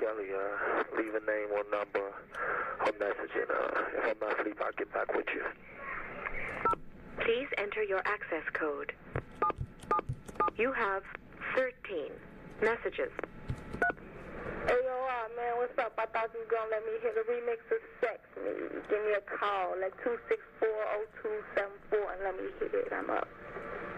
Kelly. Leave a name or number or message, and if I'm not asleep, I'll get back with you. Please enter your access code. You have 13 messages. Hey, yo, man, what's up? I thought you were going to let me hear the remix of Sex Me. Give me a call at 264-0274 and let me hear it. I'm up.